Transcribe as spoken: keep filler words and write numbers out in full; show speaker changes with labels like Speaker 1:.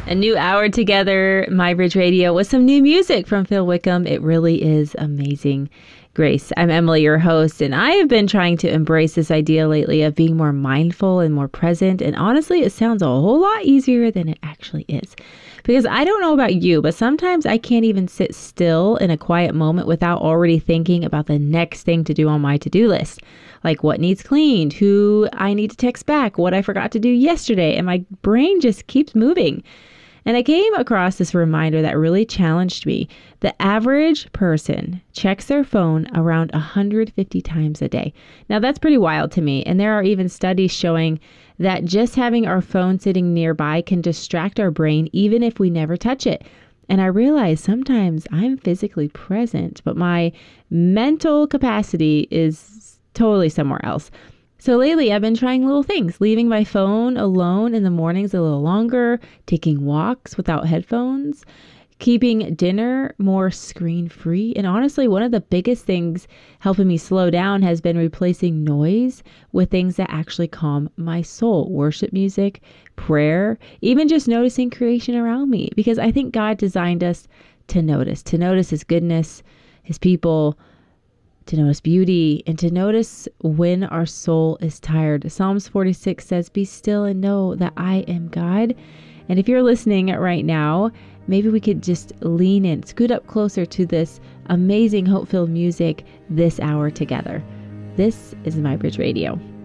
Speaker 1: A new hour together, MyBridge Radio, with some new music from Phil Wickham. It really is amazing grace. I'm Emily, your host, and I have been trying to embrace this idea lately of being more mindful and more present. And honestly, it sounds a whole lot easier than it actually is. Because I don't know about you, but sometimes I can't even sit still in a quiet moment without already thinking about the next thing to do on my to-do list. Like what needs cleaned, who I need to text back, what I forgot to do yesterday, and my brain just keeps moving. And I came across this reminder that really challenged me. The average person checks their phone around one hundred fifty times a day. Now that's pretty wild to me. And there are even studies showing that just having our phone sitting nearby can distract our brain even if we never touch it. And I realize sometimes I'm physically present, but my mental capacity is totally somewhere else. So lately, I've been trying little things, leaving my phone alone in the mornings a little longer, taking walks without headphones, keeping dinner more screen-free. And honestly, one of the biggest things helping me slow down has been replacing noise with things that actually calm my soul. Worship music, prayer, even just noticing creation around me. Because I think God designed us to notice, to notice His goodness, His people, to notice beauty, and to notice when our soul is tired. Psalms forty-six says, "Be still and know that I am God." And if you're listening right now, maybe we could just lean in, scoot up closer to this amazing hope-filled music this hour together. This is MyBridge Radio.